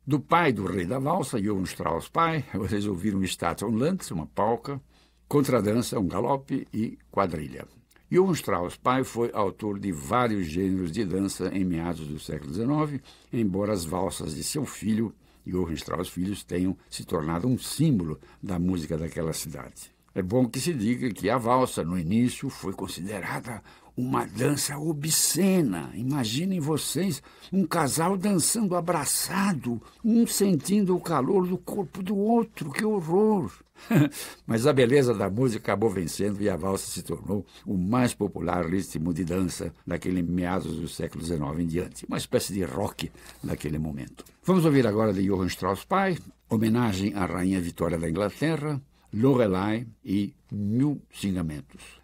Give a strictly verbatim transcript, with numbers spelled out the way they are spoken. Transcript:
Do pai do rei da valsa, Johann Strauss pai, vocês ouviram Staatsunland, uma polca, contradança, um galope e quadrilha. Johann Strauss pai foi autor de vários gêneros de dança em meados do século dezenove, embora as valsas de seu filho, Johann Strauss filhos, tenham se tornado um símbolo da música daquela cidade. É bom que se diga que a valsa, no início, foi considerada uma dança obscena. Imaginem vocês um casal dançando abraçado, um sentindo o calor do corpo do outro. Que horror! Mas a beleza da música acabou vencendo e a valsa se tornou o mais popular ritmo de dança daquele meados do século dezenove em diante. Uma espécie de rock naquele momento. Vamos ouvir agora de Johann Strauss pai, homenagem à Rainha Vitória da Inglaterra, Lorelai e Mil Xingamentos.